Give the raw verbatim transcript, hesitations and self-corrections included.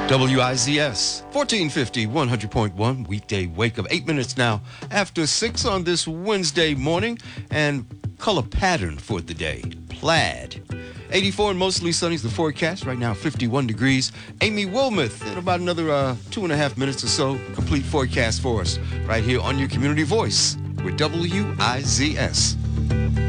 W I Z S, fourteen fifty, one hundred point one, weekday wake up. Eight minutes now after six on this Wednesday morning. And color pattern for the day, plaid. eighty-four and mostly sunny is the forecast. Right now, fifty-one degrees. Amy Wilmoth in about another uh, two and a half minutes or so. Complete forecast for us right here on your community voice with W I Z S.